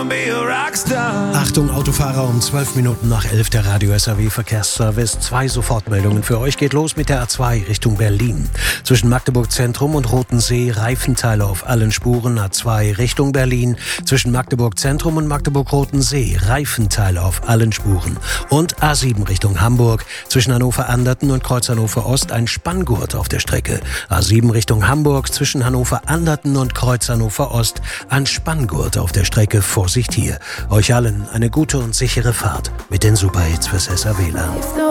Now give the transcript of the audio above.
wanna be a rockstar. Achtung Autofahrer, um 12 Minuten nach 11 der Radio SAW Verkehrsservice. 2 Sofortmeldungen für euch. Geht los mit der A2 Richtung Berlin. Zwischen Magdeburg Zentrum und Rotensee Reifenteile auf allen Spuren. A2 Richtung Berlin. Zwischen Magdeburg Zentrum und Magdeburg Rotensee Reifenteile auf allen Spuren. Und A7 Richtung Hamburg. Zwischen Hannover-Anderten und Kreuz Hannover Ost ein Spanngurt auf der Strecke. A7 Richtung Hamburg. Zwischen Hannover-Anderten und Kreuz Hannover Ost ein Spanngurt auf der Strecke. Vorsicht hier. Euch allen eine gute und sichere Fahrt mit den Superhits fürs SAW-Land.